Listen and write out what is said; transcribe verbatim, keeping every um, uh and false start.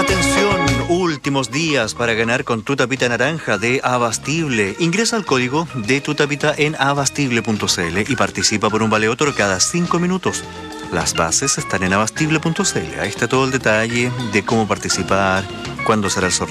Atención, últimos días para ganar con tu tapita naranja de Abastible. Ingresa al código de tu tapita en abastible punto cl y participa por un vale otro cada cinco minutos. Las bases están en abastible punto cl. Ahí está todo el detalle de cómo participar, cuándo será el sorteo.